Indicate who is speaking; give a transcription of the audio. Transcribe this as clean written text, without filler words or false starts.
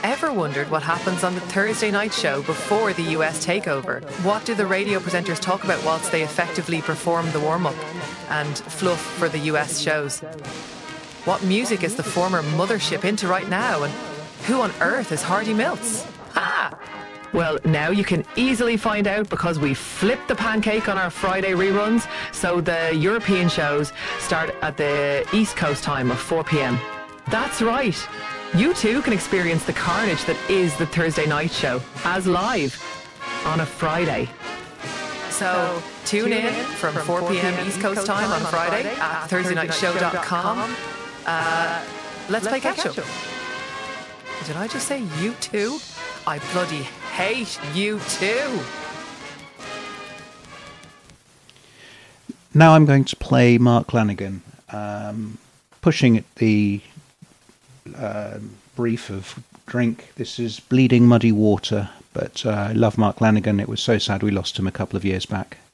Speaker 1: Ever wondered what happens on the Thursday night show before the US takeover? What do the radio presenters talk about whilst they effectively perform the warm-up and fluff for the US shows? What music is the former mothership into right now? And who on earth is Hardy Mills? Ha! Well, now you can easily find out because we flipped the pancake on our Friday reruns. So the European shows start at the East Coast time of 4 p.m. That's right. You too can experience the carnage that is the Thursday night show as live on a Friday. So tune in from 4 p.m. East Coast time on Friday at thursdaynightshow.com. Let's play catch up. Did I just say you too? I bloody hate you too.
Speaker 2: Now I'm going to play Mark Lanegan, pushing at the brief of drink. This is Bleeding Muddy Water, but I love Mark Lanegan. It was so sad we lost him a couple of years back.